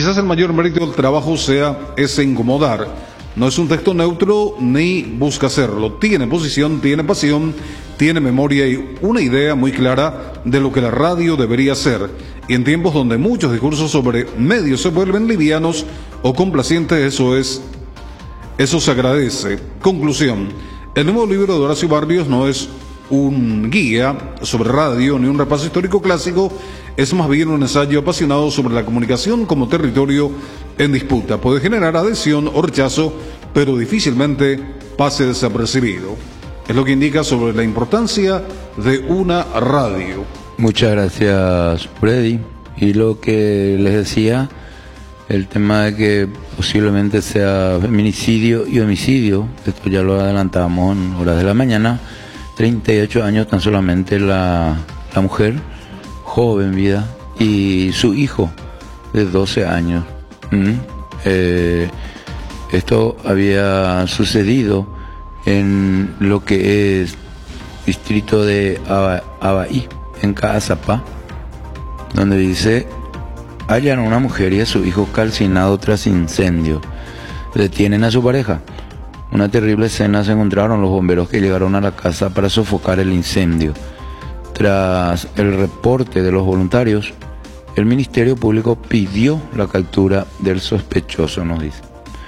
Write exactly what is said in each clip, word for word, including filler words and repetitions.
quizás el mayor mérito del trabajo sea ese incomodar. No es un texto neutro ni busca serlo. Tiene posición, tiene pasión, tiene memoria y una idea muy clara de lo que la radio debería ser. Y en tiempos donde muchos discursos sobre medios se vuelven livianos o complacientes, eso es, eso se agradece. Conclusión: el nuevo libro de Horacio Barrios no es un guía sobre radio ni un repaso histórico clásico, es más bien un ensayo apasionado sobre la comunicación como territorio en disputa. Puede generar adhesión o rechazo, pero difícilmente pase desapercibido. Es lo que indica sobre la importancia de una radio. Muchas gracias, Freddy. Y lo que les decía, el tema de que posiblemente sea feminicidio y homicidio, esto ya lo adelantamos en horas de la mañana. Treinta y ocho años tan solamente la, la mujer, joven vida, y su hijo de doce años. ¿Mm? Eh, esto había sucedido en lo que es distrito de Aba, Abaí, en Caazapá, donde dice: hallan a una mujer y a su hijo calcinado tras incendio. Detienen a su pareja. Una terrible escena se encontraron los bomberos que llegaron a la casa para sofocar el incendio. Tras el reporte de los voluntarios, el Ministerio Público pidió la captura del sospechoso, nos dice.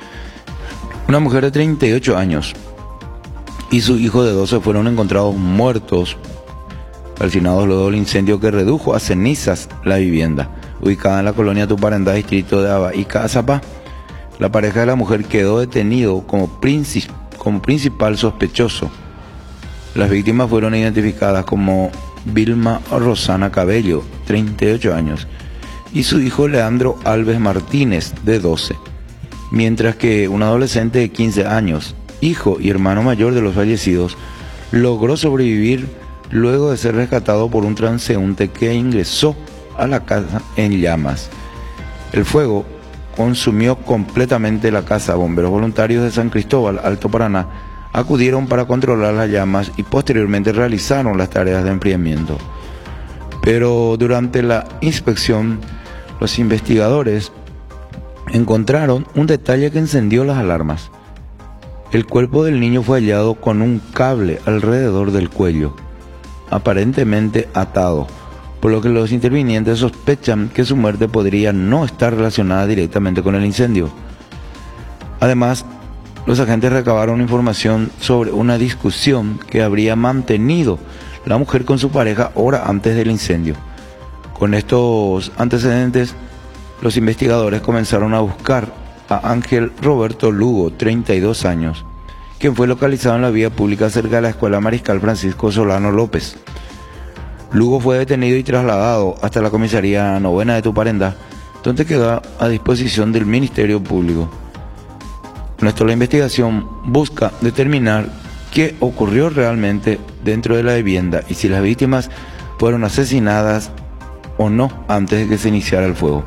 Una mujer de treinta y ocho años y su hijo de doce fueron encontrados muertos, calcinados luego del incendio que redujo a cenizas la vivienda, ubicada en la colonia Tuparandá, distrito de Abaí, Caazapá. La pareja de la mujer quedó detenido como, princip- como principal sospechoso. Las víctimas fueron identificadas como Vilma Rosana Cabello, treinta y ocho años, y su hijo Leandro Alves Martínez, de doce, mientras que un adolescente de quince años, hijo y hermano mayor de los fallecidos, logró sobrevivir luego de ser rescatado por un transeúnte que ingresó a la casa en llamas. El fuego consumió completamente la casa. Bomberos voluntarios de San Cristóbal, Alto Paraná, acudieron para controlar las llamas y posteriormente realizaron las tareas de enfriamiento. Pero durante la inspección, los investigadores encontraron un detalle que encendió las alarmas. El cuerpo del niño fue hallado con un cable alrededor del cuello, aparentemente atado, por lo que los intervinientes sospechan que su muerte podría no estar relacionada directamente con el incendio. Además, los agentes recabaron información sobre una discusión que habría mantenido la mujer con su pareja hora antes del incendio. Con estos antecedentes, los investigadores comenzaron a buscar a Ángel Roberto Lugo, treinta y dos años, quien fue localizado en la vía pública cerca de la Escuela Mariscal Francisco Solano López. Lugo fue detenido y trasladado hasta la comisaría novena de Tuparandá, donde quedó a disposición del Ministerio Público. Con esto, la investigación busca determinar qué ocurrió realmente dentro de la vivienda y si las víctimas fueron asesinadas o no antes de que se iniciara el fuego.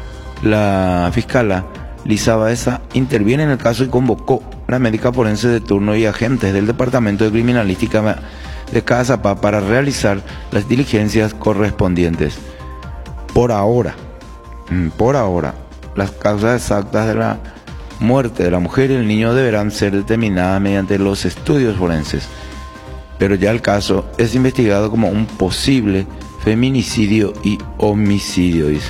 La fiscala Lisa Baeza interviene en el caso y convocó a la médica forense de turno y agentes del Departamento de Criminalística de Caazapá para realizar las diligencias correspondientes. Por ahora, por ahora, las causas exactas de la muerte de la mujer y el niño deberán ser determinadas mediante los estudios forenses, pero ya el caso es investigado como un posible feminicidio y homicidio, dice.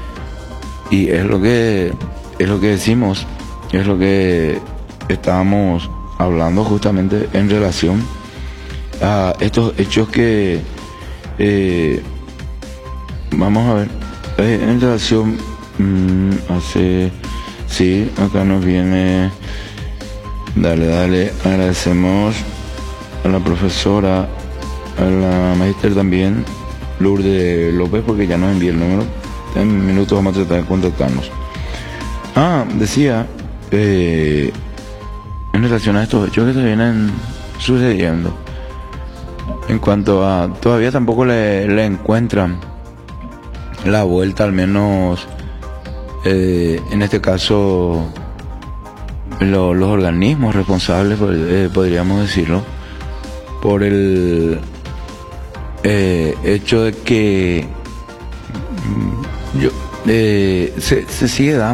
Y es lo que es lo que decimos, es lo que estábamos hablando justamente en relación a estos hechos que eh, vamos a ver eh, en relación mmm, hace sí, acá nos viene, dale, dale, agradecemos a la profesora, a la magíster también, Lourdes López, porque ya nos envió el número. En minutos vamos a tratar de contactarnos. Ah, decía, eh, en relación a estos hechos que se vienen sucediendo, en cuanto a, todavía tampoco le, le encuentran la vuelta, al menos eh, en este caso lo, los organismos responsables, eh, podríamos decirlo, por el eh, hecho de que yo, eh, se, se sigue dando